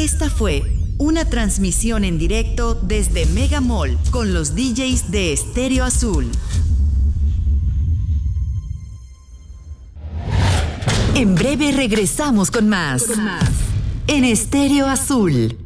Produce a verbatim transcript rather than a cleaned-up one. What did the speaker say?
Esta fue una transmisión en directo desde Mega Mall con los D Js de Estéreo Azul. En breve regresamos con más en Estéreo Azul.